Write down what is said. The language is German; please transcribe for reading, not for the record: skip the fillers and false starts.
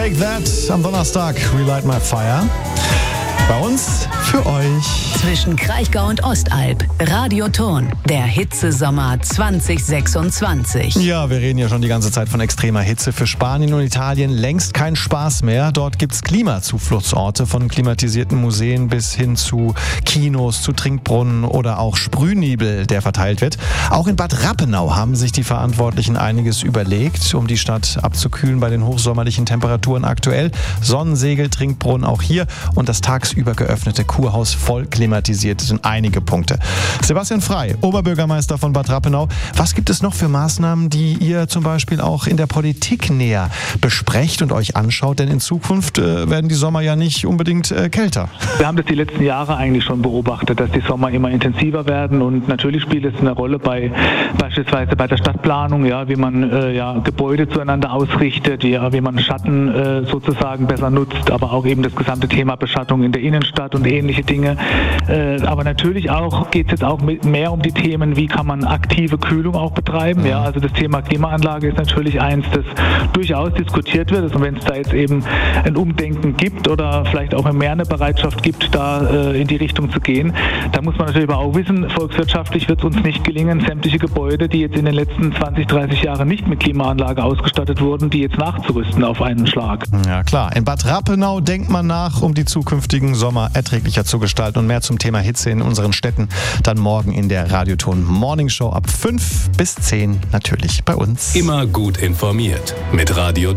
Take That am Donnerstag, Relight My Fire. Bei uns für euch. Zwischen Kraichgau und Ostalb. Radioton. Der Hitzesommer 2026. Ja, wir reden ja schon die ganze Zeit von extremer Hitze. Für Spanien und Italien längst kein Spaß mehr. Dort gibt's Klimazufluchtsorte, von klimatisierten Museen bis hin zu Kinos, zu Trinkbrunnen oder auch Sprühnebel, der verteilt wird. Auch in Bad Rappenau haben sich die Verantwortlichen einiges überlegt, um die Stadt abzukühlen bei den hochsommerlichen Temperaturen aktuell. Sonnensegel, Trinkbrunnen auch hier und das tagsüber geöffnete Kurhaus voll klimatisiert sind einige Punkte. Sebastian Frey, Oberbürgermeister von Bad Rappenau. Was gibt es noch für Maßnahmen, die ihr zum Beispiel auch in der Politik näher besprecht und euch anschaut? Denn in Zukunft werden die Sommer ja nicht unbedingt kälter. Wir haben das die letzten Jahre eigentlich schon beobachtet, dass die Sommer immer intensiver werden und natürlich spielt es eine Rolle beispielsweise bei der Stadtplanung, ja, wie man Gebäude zueinander ausrichtet, ja, wie man Schatten sozusagen besser nutzt, aber auch eben das gesamte Thema Beschattung in der Innenstadt und ähnliche Dinge. Aber natürlich auch geht es jetzt auch mehr um die Themen, wie kann man aktive Kühlung auch betreiben. Ja, also das Thema Klimaanlage ist natürlich eins, das durchaus diskutiert wird. Und wenn es da jetzt eben ein Umdenken gibt oder vielleicht auch mehr eine Bereitschaft gibt, da in die Richtung zu gehen, da muss man natürlich aber auch wissen, volkswirtschaftlich wird es uns nicht gelingen, sämtliche Gebäude, die jetzt in den letzten 20, 30 Jahren nicht mit Klimaanlage ausgestattet wurden, die jetzt nachzurüsten auf einen Schlag. Ja klar, in Bad Rappenau denkt man nach, um die zukünftigen Sommer erträglicher zu gestalten. Und mehr zum Thema Hitze in unseren Städten dann morgen in der Radioton Morning Show ab 5 bis 10 natürlich bei uns. Immer gut informiert mit Radioton.